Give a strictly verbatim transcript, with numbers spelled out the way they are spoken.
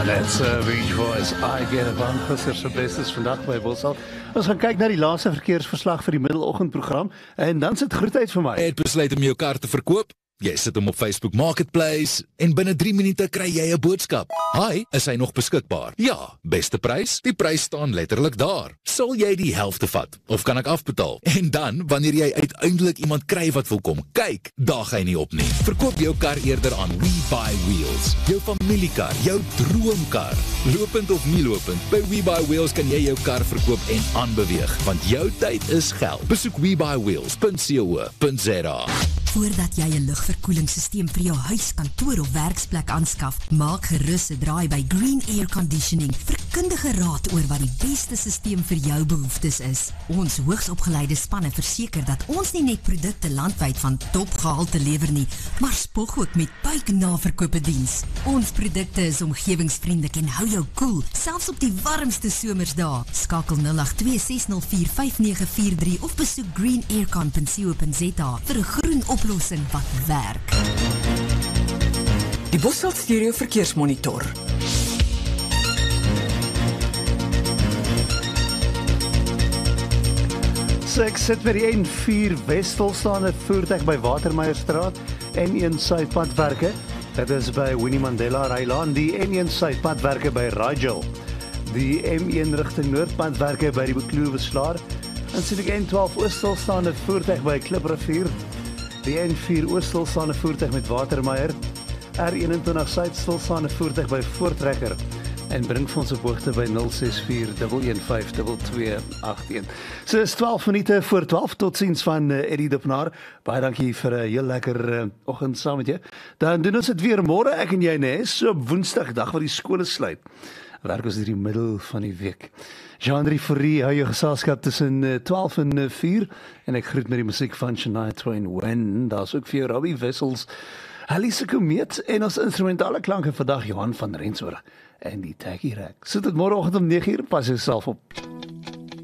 That's uh, Beach Boys, I Get It On. Gister se bestes vandag by Bosal. Ons gaan kyk na die laaste verkeersverslag vir die middeloggendprogram en dan sit groetheid vir my. Het besluit om jou kar te verkoop? Jy sit hom op Facebook Marketplace en binne drie minute kry jy 'n boodskap. Hi, is hy nog beskikbaar? Ja, beste prys? Die prys staan letterlik daar. Sal jy die helfte vat of kan ek afbetaal? En dan, wanneer jy uiteindelik iemand kry wat wil kom kyk, daag hy nie op nie. Verkoop jou kar eerder aan WeBuyWheels. Jou familiekar, jou droomkar. Lopend of nie lopend, by WeBuyWheels kan jy jou kar verkoop en aanbeweeg, want jou tyd is geld. Besoek we buy wheels punt co punt za. Voordat jy 'n lugverkoelingssysteem vir jou huis, kantoor of werksplek aanskaf, maak gerus 'n draai by Green Air Conditioning vir kundige raad oor wat die beste systeem vir jou behoeftes is. Ons hoogsopgeleide spanne verseker dat ons nie net produkte landwyd van topgehalte lewer nie, maar spog ook met buiknaverkope diens. Ons produkte is omgewingsvriendelik en hou jou koel, selfs op die warmste somersdae. Skakel nul agt twee ses nul vier vyf nege vier drie of besoek green aircon punt co punt za vir 'n groen oplossing wat werk. Die Bosveld Stereo Verkeersmonitor. So ek sit by die N vier Westel staande voertuig by Watermeierstraat, N een Suidpadwerke. Dit is by Winnie Mandela Rylaan, die N een Suidpadwerke by Rigel, die M een rigting Noordpadwerke by die Bekloewe Slaar, en sien ek N twaalf Oostel staande voertuig by Kliprivier, die N vier Oostel staande voertuig met Watermeier, R eenentwintig Suid stilstaande voertuig by Voortrekker, en bring vir ons op hoogte by nul ses vier een een vyf twee twee agt een. So is twaalf minute voor twaalf, tot ziens van uh, Eddie Dippenaar. Baie dankie vir 'n uh, heel lekker uh, oggend saam met jou. Dan doen ons dit weer môre, ek en jy, nee, so op Woensdag, dag wat die skole sluit. Werk ons hierdie middel van die week. Jean-André Fourie hou jou geselskap tussen uh, twaalf en uh, vier, en ek groet met die musiek van Shania Twain, When. Daar's ook vir jou Robbie Wessels, Alice Komeet en ons instrumentale klanke vandag Johan van Rensburg en die Taggy Rack. Sit dit môreoggend om nege uur, pas jouself op.